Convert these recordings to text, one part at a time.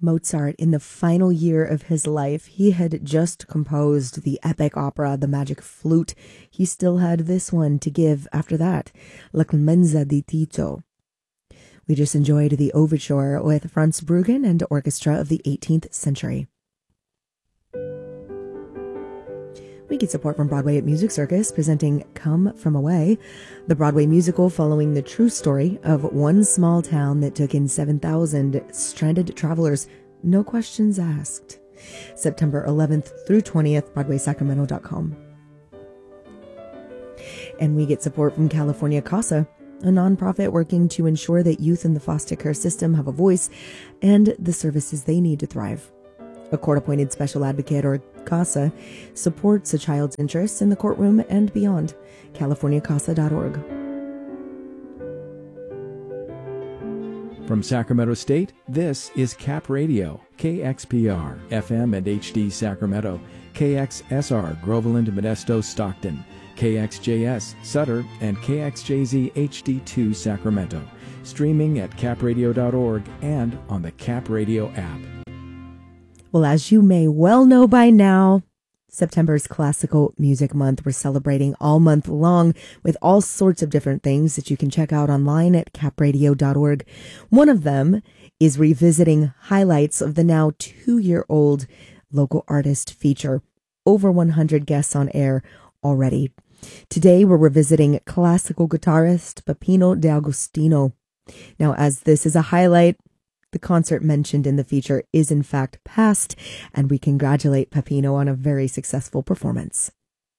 Mozart, in the final year of his life, he had just composed the epic opera, The Magic Flute. He still had this one to give after that, La Clemenza di Tito. We just enjoyed the overture with Franz Bruggen and orchestra of the 18th century. We get support from Broadway at Music Circus, presenting Come From Away, the Broadway musical following the true story of one small town that took in 7,000 stranded travelers, no questions asked. September 11th through 20th, BroadwaySacramento.com. And we get support from California CASA, a nonprofit working to ensure that youth in the foster care system have a voice and the services they need to thrive. A court-appointed special advocate, or CASA, supports a child's interests in the courtroom and beyond. CaliforniaCASA.org. From Sacramento State, this is Cap Radio, KXPR, FM and HD Sacramento, KXSR, Groveland, Modesto, Stockton, KXJS, Sutter, and KXJZ HD2 Sacramento. Streaming at capradio.org and on the Cap Radio app. Well, as you may well know by now, September's Classical Music Month. We're celebrating all month long with all sorts of different things that you can check out online at capradio.org. One of them is revisiting highlights of the now 2-year-old local artist feature. Over 100 guests on air already. Today, we're revisiting classical guitarist Peppino D'Agostino. Now, as this is a highlight, the concert mentioned in the feature is in fact past, and we congratulate Peppino on a very successful performance.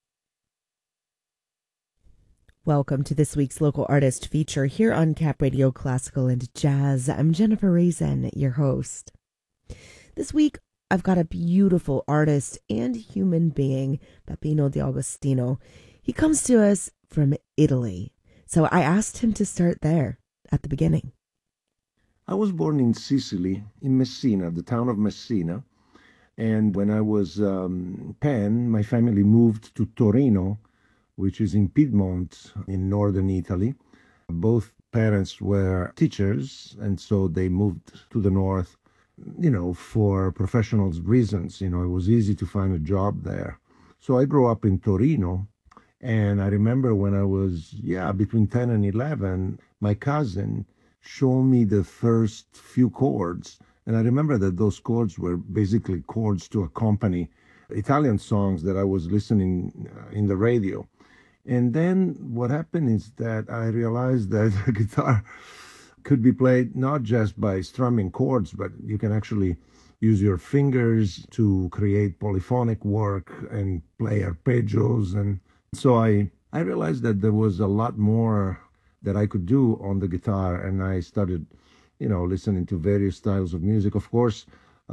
Welcome to this week's local artist feature here on Cap Radio Classical and Jazz. I'm Jennifer Reason, your host. This week, I've got a beautiful artist and human being, Peppino D'Agostino. He comes to us from Italy, so I asked him to start there at the beginning. I was born in Sicily, in Messina, the town of Messina. And when I was 10, my family moved to Torino, which is in Piedmont in northern Italy. Both parents were teachers, and so they moved to the north, for professional reasons. It was easy to find a job there. So I grew up in Torino. And I remember when I was, between 10 and 11, my cousin showed me the first few chords. And I remember that those chords were basically chords to accompany Italian songs that I was listening in the radio. And then what happened is that I realized that the guitar could be played not just by strumming chords, but you can actually use your fingers to create polyphonic work and play arpeggios. And so I realized that there was a lot more that I could do on the guitar, and I started, listening to various styles of music. Of course,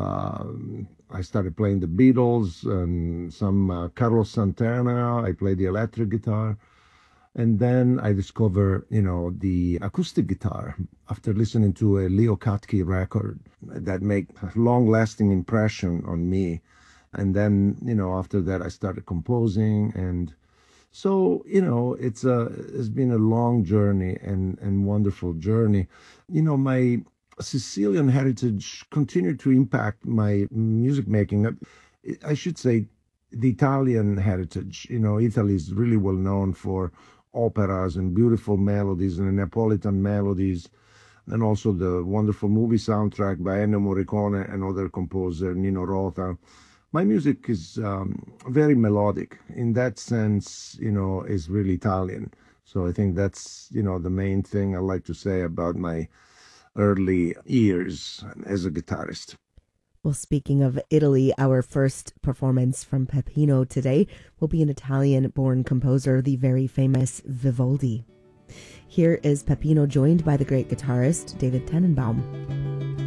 I started playing the Beatles and some Carlos Santana. I played the electric guitar. And then I discovered, the acoustic guitar after listening to a Leo Katke record that made a long-lasting impression on me. And then, after that, I started composing. And so, it's been a long journey and wonderful journey. My Sicilian heritage continued to impact my music making. I should say the Italian heritage. Italy is really well known for operas and beautiful melodies and Neapolitan melodies, and also the wonderful movie soundtrack by Ennio Morricone and other composer, Nino Rota. My music is very melodic. In that sense, is really Italian. So I think that's, the main thing I like to say about my early years as a guitarist. Well, speaking of Italy, our first performance from Peppino today will be an Italian-born composer, the very famous Vivaldi. Here is Peppino joined by the great guitarist David Tannenbaum.